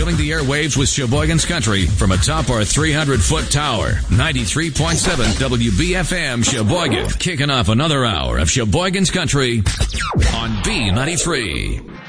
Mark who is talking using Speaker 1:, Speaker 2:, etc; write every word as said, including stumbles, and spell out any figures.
Speaker 1: filling the airwaves with Sheboygan's Country from atop our three hundred foot tower. ninety-three point seven W B F M Sheboygan. Kicking off another hour of Sheboygan's Country on B ninety-three.